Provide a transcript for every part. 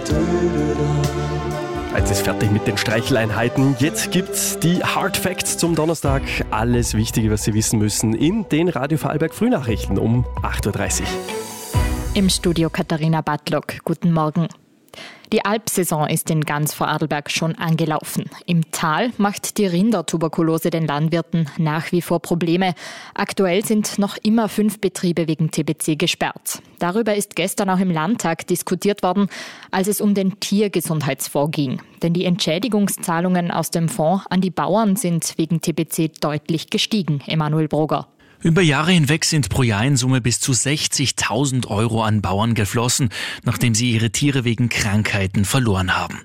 Jetzt ist fertig mit den Streicheleinheiten. Jetzt gibt's die Hard Facts zum Donnerstag. Alles Wichtige, was Sie wissen müssen, in den Radio Vorarlberg Frühnachrichten um 8.30 Uhr. Im Studio Katharina Bartlock. Guten Morgen. Die Alpsaison ist in ganz Vorarlberg schon angelaufen. Im Tal macht die Rindertuberkulose den Landwirten nach wie vor Probleme. Aktuell sind noch immer 5 Betriebe wegen TBC gesperrt. Darüber ist gestern auch im Landtag diskutiert worden, als es um den Tiergesundheitsfonds ging. Denn die Entschädigungszahlungen aus dem Fonds an die Bauern sind wegen TBC deutlich gestiegen. Emanuel Broger. Über Jahre hinweg sind pro Jahr in Summe bis zu 60.000 € an Bauern geflossen, nachdem sie ihre Tiere wegen Krankheiten verloren haben.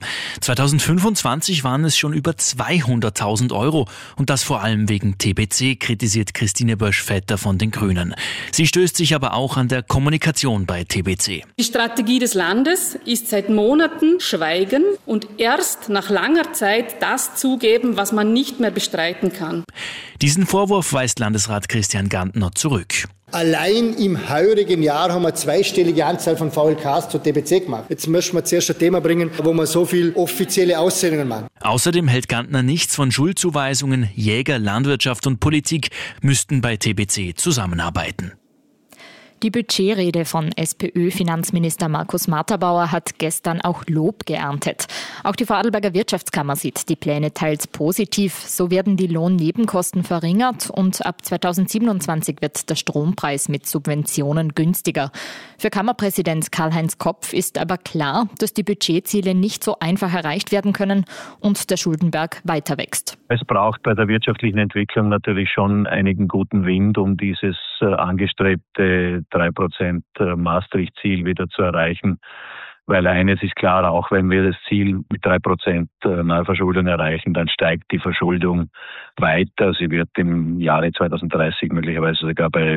2025 waren es schon über 200.000 € und das vor allem wegen TBC, kritisiert Christine Bösch-Vetter von den Grünen. Sie stößt sich aber auch an der Kommunikation bei TBC. Die Strategie des Landes ist seit Monaten Schweigen und erst nach langer Zeit das zugeben, was man nicht mehr bestreiten kann. Diesen Vorwurf weist Landesrat Christian Gantner zurück. Allein im heurigen Jahr haben wir eine zweistellige Anzahl von VLKs zu TBC gemacht. Jetzt müssen wir zuerst ein Thema bringen, wo wir so viel offizielle Auszählungen machen. Außerdem hält Gantner nichts von Schuldzuweisungen. Jäger, Landwirtschaft und Politik müssten bei TBC zusammenarbeiten. Die Budgetrede von SPÖ-Finanzminister Markus Matterbauer hat gestern auch Lob geerntet. Auch die Vorarlberger Wirtschaftskammer sieht die Pläne teils positiv. So werden die Lohnnebenkosten verringert und ab 2027 wird der Strompreis mit Subventionen günstiger. Für Kammerpräsident Karl-Heinz Kopf ist aber klar, dass die Budgetziele nicht so einfach erreicht werden können und der Schuldenberg weiter wächst. Es braucht bei der wirtschaftlichen Entwicklung natürlich schon einigen guten Wind, um dieses angestrebte 3% Maastricht-Ziel wieder zu erreichen. Weil eines ist klar, auch wenn wir das Ziel mit 3% Neuverschuldung erreichen, dann steigt die Verschuldung weiter. Sie wird im Jahre 2030 möglicherweise sogar bei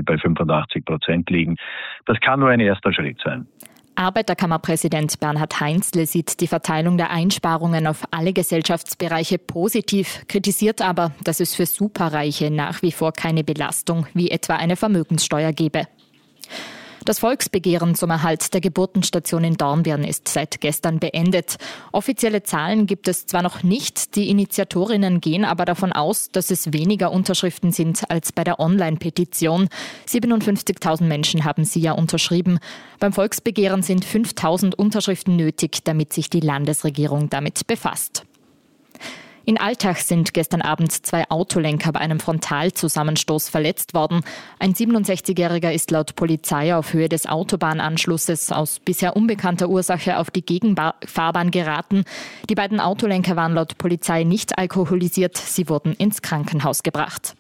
85% liegen. Das kann nur ein erster Schritt sein. Arbeiterkammerpräsident Bernhard Heinzle sieht die Verteilung der Einsparungen auf alle Gesellschaftsbereiche positiv, kritisiert aber, dass es für Superreiche nach wie vor keine Belastung wie etwa eine Vermögenssteuer gebe. Das Volksbegehren zum Erhalt der Geburtenstation in Dornbirn ist seit gestern beendet. Offizielle Zahlen gibt es zwar noch nicht, die Initiatorinnen gehen aber davon aus, dass es weniger Unterschriften sind als bei der Online-Petition. 57.000 Menschen haben sie ja unterschrieben. Beim Volksbegehren sind 5.000 Unterschriften nötig, damit sich die Landesregierung damit befasst. In Altach sind gestern Abend 2 Autolenker bei einem Frontalzusammenstoß verletzt worden. Ein 67-Jähriger ist laut Polizei auf Höhe des Autobahnanschlusses aus bisher unbekannter Ursache auf die Gegenfahrbahn geraten. Die beiden Autolenker waren laut Polizei nicht alkoholisiert. Sie wurden ins Krankenhaus gebracht.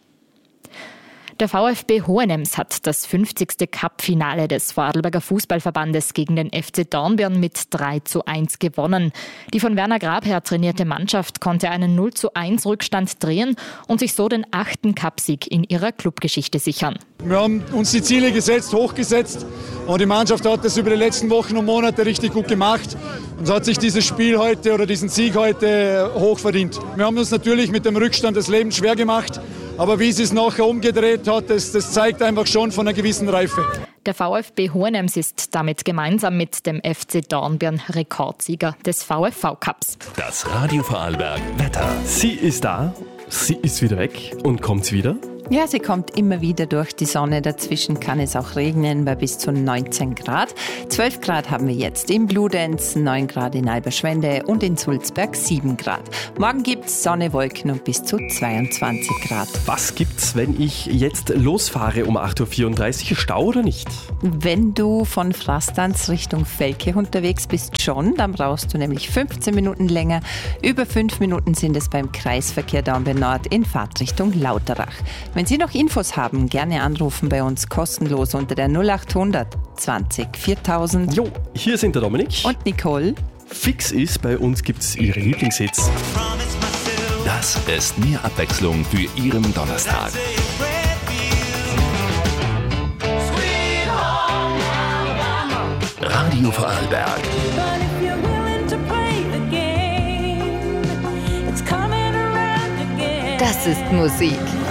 Der VfB Hohenems hat das 50. Cup-Finale des Vorarlberger Fußballverbandes gegen den FC Dornbirn mit 3:1 gewonnen. Die von Werner Grabherr trainierte Mannschaft konnte einen 0:1 Rückstand drehen und sich so den 8. Cupsieg in ihrer Clubgeschichte sichern. Wir haben uns die Ziele gesetzt, hochgesetzt und die Mannschaft hat das über die letzten Wochen und Monate richtig gut gemacht und hat sich dieses Spiel heute oder diesen Sieg heute hoch verdient. Wir haben uns natürlich mit dem Rückstand das Leben schwer gemacht. Aber wie sie es nachher umgedreht hat, das zeigt einfach schon von einer gewissen Reife. Der VfB Hohenems ist damit gemeinsam mit dem FC Dornbirn Rekordsieger des VfV-Cups. Das Radio Vorarlberg Wetter. Sie ist da, sie ist wieder weg und kommt wieder. Ja, sie kommt immer wieder durch die Sonne. Dazwischen kann es auch regnen bei bis zu 19 Grad. 12 Grad haben wir jetzt in Bludenz, 9 Grad in Alberschwende und in Sulzberg 7 Grad. Morgen gibt's Sonne, Wolken und bis zu 22 Grad. Was gibt's, wenn ich jetzt losfahre um 8.34 Uhr? Stau oder nicht? Wenn du von Frastanz Richtung Velke unterwegs bist, schon. Dann brauchst du nämlich 15 Minuten länger. Über 5 Minuten sind es beim Kreisverkehr Dornbirn Nord in Fahrtrichtung Lauterach. Wenn Sie noch Infos haben, gerne anrufen bei uns kostenlos unter der 0800 20 4000. Jo, hier sind der Dominik und Nicole. Fix ist, bei uns gibt's ihre Lieblingshits. Das ist mehr Abwechslung für Ihren Donnerstag. Radio Vorarlberg. Das ist Musik.